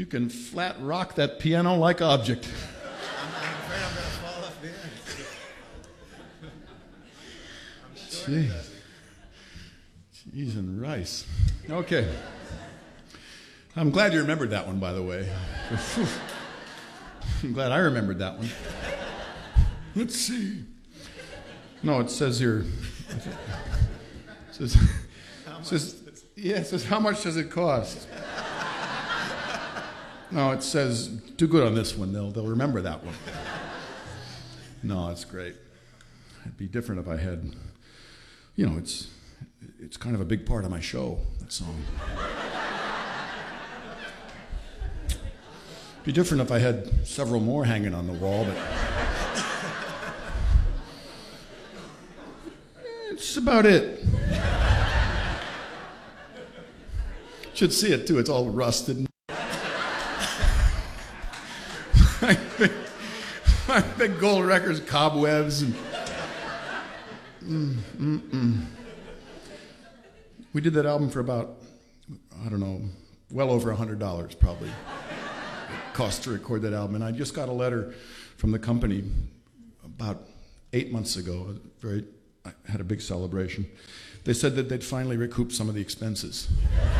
can flat rock that piano-like object. I'm afraid I'm going to fall off the end. I'm sure he does. Cheese and rice. Okay. I'm glad you remembered that one, by the way. I'm glad I remembered that one. Let's see. No, it says here. It says, how much does it cost? No, it says, do good on this one. They'll remember that one. No, it's great. It'd be different if I had, it's kind of a big part of my show, that song. It'd be different if I had several more hanging on the wall, but it's about it. Should see it too. It's all rusted. my big gold records, cobwebs, and we did that album for about, well over $100 probably. It cost to record that album, and I just got a letter from the company about 8 months ago. I had a big celebration. They said that they'd finally recoup some of the expenses.